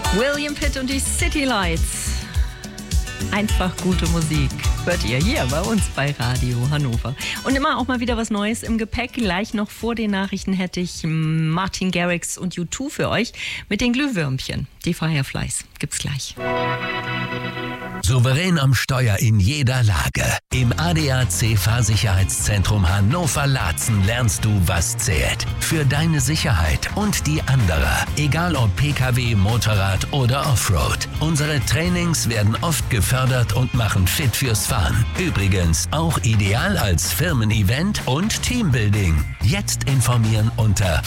William Pitt und die City Lights. Einfach gute Musik. Hört ihr hier bei uns bei Radio Hannover. Und immer auch mal wieder was Neues im Gepäck. Gleich noch vor den Nachrichten hätte ich Martin Garrix und U2 für euch mit den Glühwürmchen. Die Fireflies. Gibt's gleich. Souverän am Steuer in jeder Lage. Im ADAC Fahrsicherheitszentrum Hannover-Laatzen lernst du, was zählt. Für deine Sicherheit und die anderer. Egal ob Pkw, Motorrad oder Offroad. Unsere Trainings werden oft gefördert und machen fit fürs Fahren. Übrigens auch ideal als Firmen-Event und Teambuilding. Jetzt informieren unter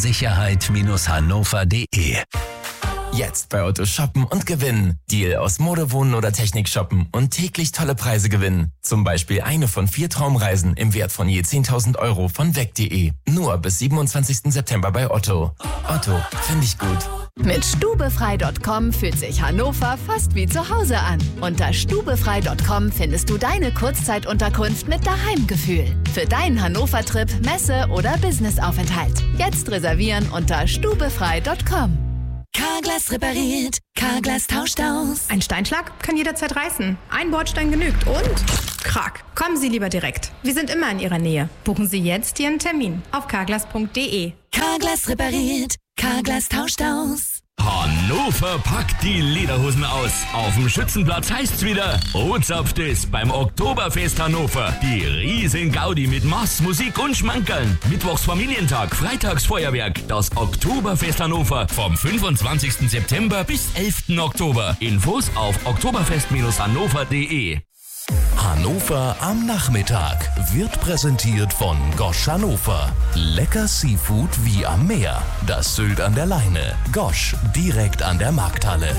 fahrsicherheit-hannover.de. Jetzt bei Otto shoppen und gewinnen. Deal aus Mode, Wohnen oder Technik shoppen und täglich tolle Preise gewinnen. Zum Beispiel eine von 4 Traumreisen im Wert von je 10.000 Euro von weg.de. Nur bis 27. September bei Otto. Otto, finde ich gut. Mit stubefrei.com fühlt sich Hannover fast wie zu Hause an. Unter stubefrei.com findest du deine Kurzzeitunterkunft mit Daheimgefühl. Für deinen Hannover-Trip, Messe- oder Businessaufenthalt. Jetzt reservieren unter stubefrei.com. Carglass repariert, Carglass tauscht aus. Ein Steinschlag kann jederzeit reißen. Ein Bordstein genügt und Krack. Kommen Sie lieber direkt. Wir sind immer in Ihrer Nähe. Buchen Sie jetzt Ihren Termin auf carglass.de. Carglass repariert, Carglass tauscht aus. Hannover packt die Lederhosen aus. Auf dem Schützenplatz heißt's wieder, O-Zapft es beim Oktoberfest Hannover. Die riesen Gaudi mit Mass, Musik und Schmankerln. Mittwochs Familientag, freitags Feuerwerk. Das Oktoberfest Hannover vom 25. September bis 11. Oktober. Infos auf oktoberfest-hannover.de. Hannover am Nachmittag wird präsentiert von Gosch Hannover. Lecker Seafood wie am Meer. Das Sylt an der Leine. Gosch, direkt an der Markthalle.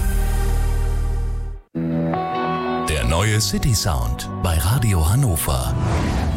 Der neue City Sound bei Radio Hannover.